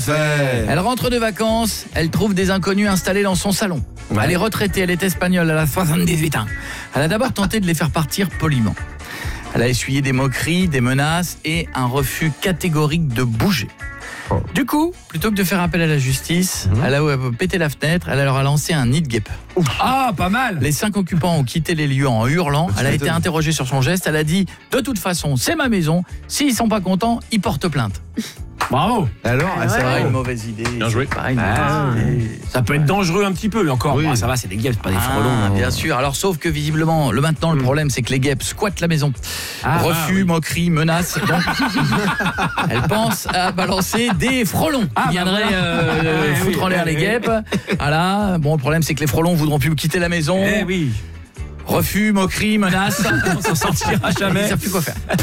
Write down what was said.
Elle rentre de vacances, elle trouve des inconnus installés dans son salon. Ouais. Elle est retraitée, elle est espagnole, elle a 78 ans. Elle a d'abord tenté de les faire partir poliment. Elle a essuyé des moqueries, des menaces et un refus catégorique de bouger. Du coup, plutôt que de faire appel à la justice, elle a pété la fenêtre, elle leur a lancé un nid de guêpe. Ah, pas mal. Les 5 occupants ont quitté les lieux en hurlant. Elle a été interrogée sur son geste. Elle a dit « De toute façon, c'est ma maison. S'ils sont pas contents, ils portent plainte. » Bravo. Alors, C'est pas une mauvaise idée. Bien joué. C'est pas une mauvaise idée. Ça peut être dangereux un petit peu, mais encore, Oui. bon, ça va, c'est des guêpes, pas des frelons. Bien sûr. Alors, sauf que visiblement, le problème, c'est que les guêpes squattent la maison. Refus, moqueries, menaces. Donc, elle pense à balancer des frelons qui viendraient foutre en l'air les guêpes. Voilà. Bon, le problème, c'est que les frelons voudront plus quitter la maison. Eh oui. Refus, moqueries, menaces. On s'en sortira jamais. Ils savent plus quoi faire.